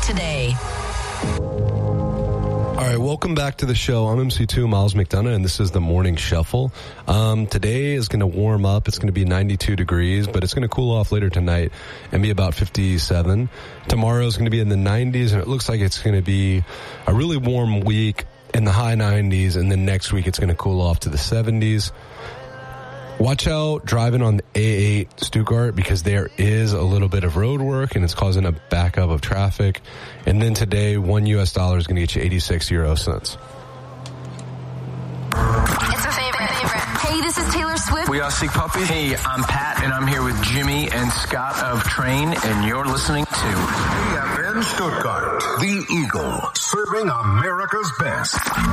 today. All right, welcome back to the show. I'm MC2 Miles McDonough, and this is the Morning Shuffle. Today is going to warm up. It's going to be 92 degrees, but it's going to cool off later tonight and be about 57. Tomorrow is going to be in the 90s, and it looks like it's going to be a really warm week in the high 90s, and then next week it's going to cool off to the 70s. Watch out driving on the A8 Stuttgart because there is a little bit of road work and it's causing a backup of traffic. And then today, $1 is going to get you 86 euro cents. It's a favorite. Hey, this is Taylor Swift. We are Sick Puppies. Hey, I'm Pat, and I'm here with Jimmy and Scott of Train, and you're listening to EFN Stuttgart, the Eagle, serving America's best.